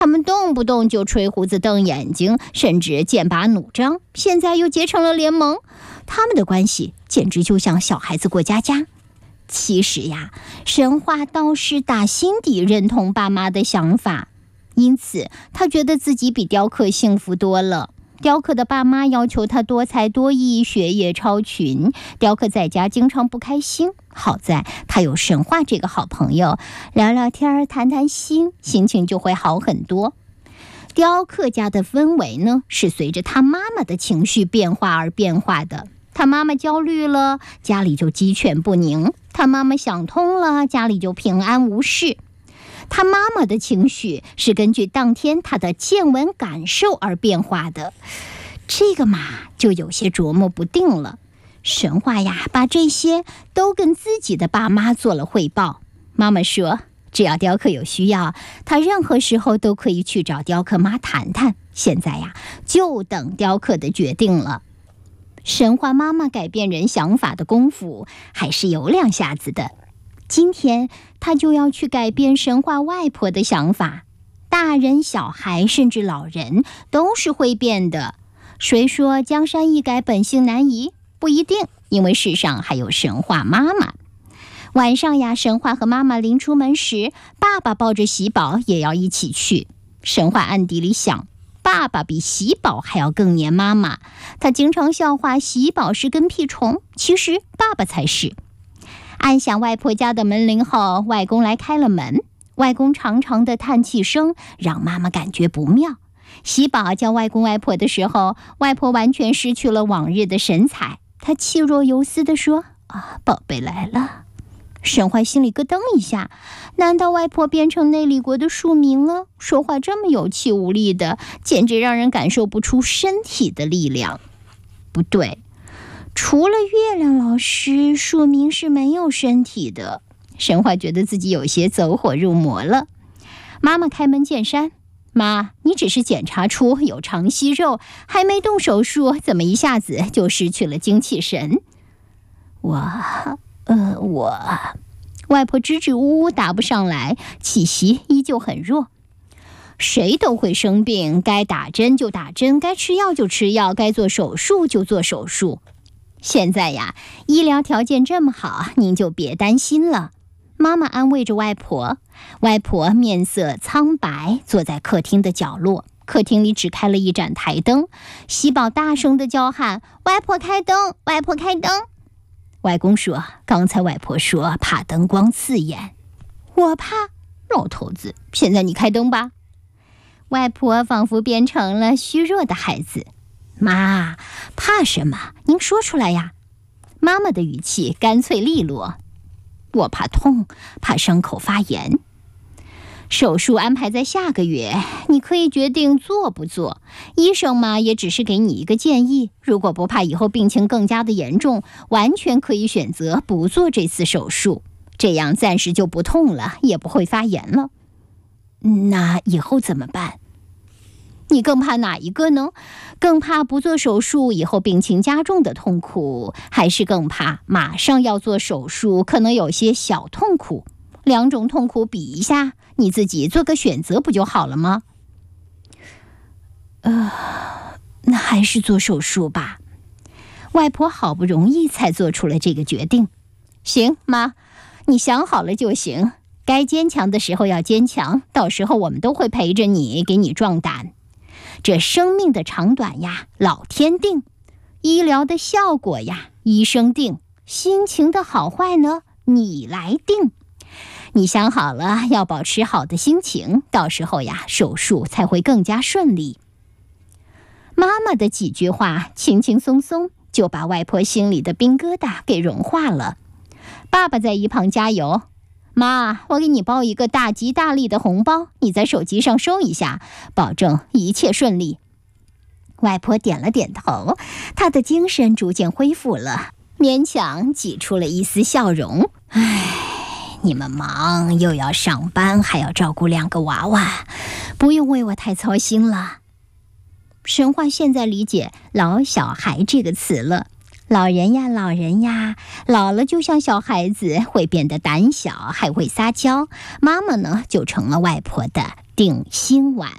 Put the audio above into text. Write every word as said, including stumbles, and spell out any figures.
他们动不动就吹胡子瞪眼睛，甚至剑拔弩张，现在又结成了联盟。他们的关系简直就像小孩子过家家。其实呀，神话倒是打心底认同爸妈的想法，因此他觉得自己比雕刻幸福多了。雕刻的爸妈要求他多才多艺，学业超群，雕刻在家经常不开心。好在他有神话这个好朋友，聊聊天谈谈心，心情就会好很多。雕刻家的氛围呢，是随着他妈妈的情绪变化而变化的。他妈妈焦虑了，家里就鸡犬不宁；他妈妈想通了，家里就平安无事。他妈妈的情绪是根据当天他的见闻感受而变化的，这个嘛，就有些琢磨不定了。神话呀，把这些都跟自己的爸妈做了汇报。妈妈说，只要雕刻有需要，他任何时候都可以去找雕刻妈谈谈。现在呀，就等雕刻的决定了。神话妈妈改变人想法的功夫还是有两下子的。今天他就要去改变神话外婆的想法。大人、小孩甚至老人都是会变的。谁说江山易改，本性难移？不一定，因为世上还有神话妈妈。晚上呀，神话和妈妈临出门时，爸爸抱着喜宝也要一起去。神话暗地里想，爸爸比喜宝还要更黏妈妈。他经常笑话喜宝是跟屁虫，其实爸爸才是。按响外婆家的门铃后，外公来开了门。外公长长的叹气声让妈妈感觉不妙。喜宝叫外公外婆的时候，外婆完全失去了往日的神采。她气若游丝地说：啊，宝贝来了。神话心里咯噔一下，难道外婆变成内里国的庶民了？说话这么有气无力的，简直让人感受不出身体的力量。不对，除了月亮老师，庶民是没有身体的。神话觉得自己有些走火入魔了。妈妈开门见山：妈，你只是检查出有肠息肉，还没动手术，怎么一下子就失去了精气神？我呃，我外婆支支吾吾答不上来，气息依旧很弱。谁都会生病，该打针就打针，该吃药就吃药，该做手术就做手术。现在呀，医疗条件这么好，您就别担心了。妈妈安慰着外婆。外婆面色苍白，坐在客厅的角落。客厅里只开了一盏台灯。喜宝大声地叫喊：外婆开灯，外婆开灯。外公说，刚才外婆说怕灯光刺眼。我怕？老头子，现在你开灯吧。外婆仿佛变成了虚弱的孩子。妈，怕什么？您说出来呀。妈妈的语气干脆利落。我怕痛，怕伤口发炎。手术安排在下个月，你可以决定做不做。医生嘛，也只是给你一个建议，如果不怕以后病情更加的严重，完全可以选择不做这次手术，这样暂时就不痛了，也不会发炎了。那以后怎么办？你更怕哪一个呢？更怕不做手术以后病情加重的痛苦，还是更怕马上要做手术可能有些小痛苦？两种痛苦比一下，你自己做个选择不就好了吗？呃，那还是做手术吧。外婆好不容易才做出了这个决定。行，妈，你想好了就行。该坚强的时候要坚强，到时候我们都会陪着你，给你壮胆。这生命的长短呀，老天定；医疗的效果呀，医生定；心情的好坏呢，你来定。你想好了，要保持好的心情，到时候呀，手术才会更加顺利。妈妈的几句话，轻轻松松就把外婆心里的冰疙瘩给融化了。爸爸在一旁加油。妈，我给你包一个大吉大利的红包，你在手机上收一下，保证一切顺利。外婆点了点头，她的精神逐渐恢复了，勉强挤出了一丝笑容。唉，你们忙，又要上班，还要照顾两个娃娃，不用为我太操心了。神话现在理解老小孩这个词了。老人呀，老人呀，老了就像小孩子，会变得胆小，还会撒娇。妈妈呢，就成了外婆的定心丸。